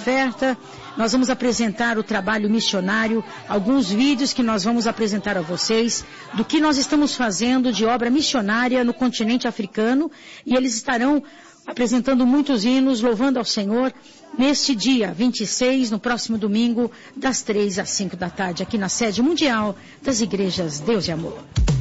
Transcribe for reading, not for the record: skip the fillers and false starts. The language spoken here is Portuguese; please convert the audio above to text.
oferta. Nós vamos apresentar o trabalho missionário, alguns vídeos que nós vamos apresentar a vocês do que nós estamos fazendo de obra missionária no continente africano, e eles estarão apresentando muitos hinos, louvando ao Senhor, neste dia 26, no próximo domingo, das 3 às 5 da tarde, aqui na sede mundial das igrejas Deus e Amor.